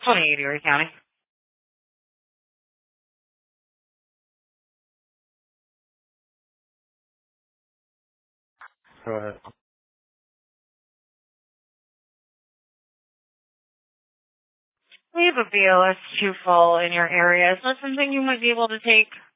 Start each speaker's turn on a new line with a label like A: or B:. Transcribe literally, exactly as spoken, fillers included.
A: twenty-eight Erie County.
B: Go ahead.
A: We have a B L S two fall in your area. Is that something you might be able to take?